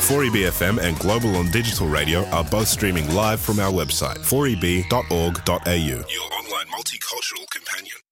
4EB-FM and Global on Digital Radio are both streaming live from our website, 4eb.org.au. Your online multicultural companion.